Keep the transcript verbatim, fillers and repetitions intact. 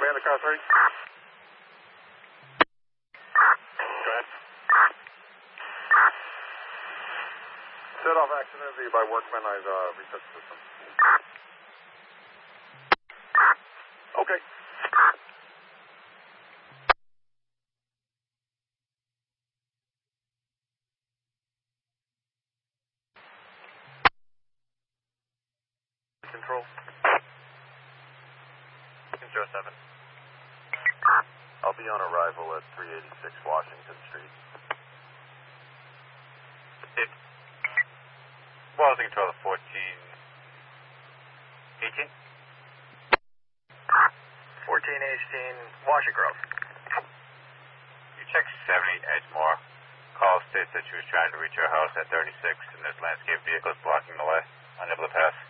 land the car three. Go ahead. Set off accidentally by workman. I've uh, reset the system. Okay. Control. Zero seven. I'll be on arrival at three eighty-six Washington Street. It. Quality control of fourteen. eighteen? fourteen eighteen Washington Grove. You checked seventy Edgemore. Call states that she was trying to reach her house at thirty-six and there's landscape vehicles blocking the way. Unable to pass.